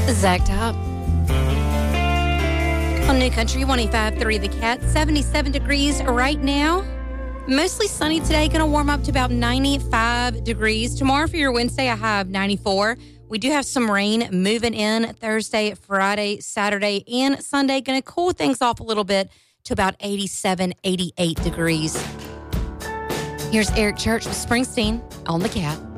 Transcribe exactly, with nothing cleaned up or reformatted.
Zach Top. On New Country one oh five point three The Cat, seventy-seven degrees right now. Mostly sunny today, going to warm up to about ninety-five degrees. Tomorrow for your Wednesday, a high of ninety-four. We do have some rain moving in Thursday, Friday, Saturday, and Sunday. Going to cool things off a little bit to about eighty-seven, eighty-eight degrees. Here's Eric Church with Springsteen on The Cat.